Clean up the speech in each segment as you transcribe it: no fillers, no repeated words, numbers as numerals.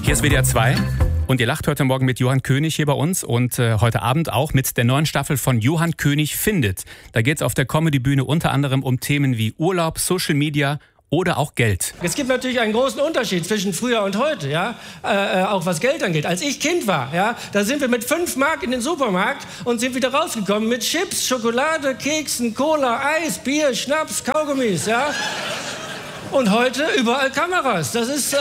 Hier ist WDR 2 und ihr lacht heute Morgen mit Johann König hier bei uns und heute Abend auch mit der neuen Staffel von Johann König findet. Da geht es auf der Comedy-Bühne unter anderem um Themen wie Urlaub, Social Media oder auch Geld. Es gibt natürlich einen großen Unterschied zwischen früher und heute, ja, auch was Geld angeht. Als ich Kind war, ja, da sind wir mit 5 Mark in den Supermarkt und sind wieder rausgekommen mit Chips, Schokolade, Keksen, Cola, Eis, Bier, Schnaps, Kaugummis, ja. Und heute überall Kameras. Das ist...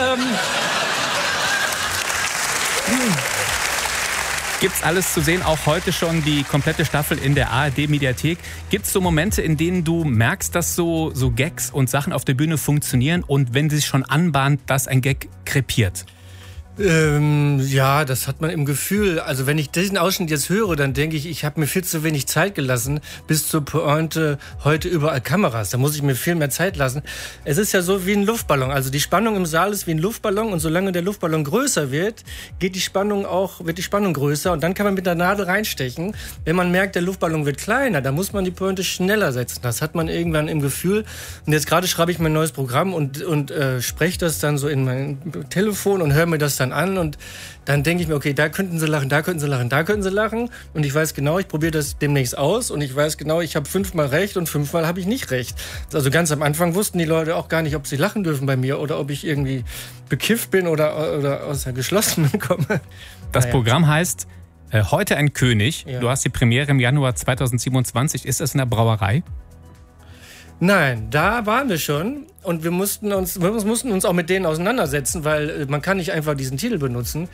Gibt's alles zu sehen, auch heute schon die komplette Staffel in der ARD-Mediathek. Gibt's so Momente, in denen du merkst, dass so Gags und Sachen auf der Bühne funktionieren und wenn sie sich schon anbahnt, dass ein Gag krepiert? Ja, das hat man im Gefühl. Also wenn ich diesen Ausschnitt jetzt höre, dann denke ich habe mir viel zu wenig Zeit gelassen bis zur Pointe, heute überall Kameras. Da muss ich mir viel mehr Zeit lassen. Es ist ja so wie ein Luftballon. Also die Spannung im Saal ist wie ein Luftballon und solange der Luftballon größer wird, wird die Spannung größer und dann kann man mit der Nadel reinstechen. Wenn man merkt, der Luftballon wird kleiner, dann muss man die Pointe schneller setzen. Das hat man irgendwann im Gefühl. Und jetzt gerade schreibe ich mein neues Programm und spreche das dann so in mein Telefon und höre mir das dann an und dann denke ich mir, okay, da könnten sie lachen, da könnten sie lachen, da könnten sie lachen und ich weiß genau, ich probiere das demnächst aus und ich weiß genau, ich habe 5-mal recht und 5-mal habe ich nicht recht. Also ganz am Anfang wussten die Leute auch gar nicht, ob sie lachen dürfen bei mir oder ob ich irgendwie bekifft bin oder aus der Geschlossenen komme. Das Programm heißt Heute ein König. Ja. Du hast die Premiere im Januar 2027. Ist das in der Brauerei? Nein, da waren wir schon und wir mussten uns auch mit denen auseinandersetzen, weil man kann nicht einfach diesen Titel benutzen.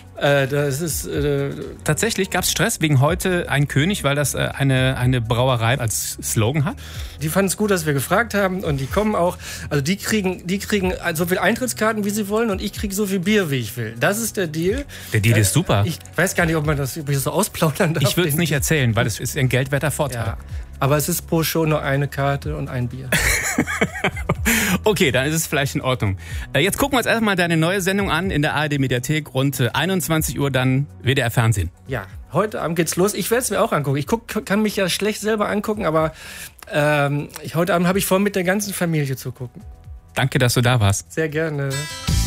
Tatsächlich gab es Stress wegen Heute ein König, weil das eine Brauerei als Slogan hat? Die fanden es gut, dass wir gefragt haben und die kommen auch, also die kriegen so viel Eintrittskarten, wie sie wollen und ich kriege so viel Bier, wie ich will. Das ist der Deal. Der Deal ist super. Ich weiß gar nicht, ob ich das so ausplaudern darf. Ich würde es nicht erzählen, weil es ist ein geldwerter Vorteil. Ja. Aber es ist pro Show nur eine Karte und ein Bier. Okay, dann ist es vielleicht in Ordnung. Jetzt gucken wir uns erstmal deine neue Sendung an in der ARD-Mediathek. Rund 21 Uhr dann WDR Fernsehen. Ja, heute Abend geht's los. Ich werde es mir auch angucken. Ich kann mich ja schlecht selber angucken, aber heute Abend habe ich vor, mit der ganzen Familie zu gucken. Danke, dass du da warst. Sehr gerne.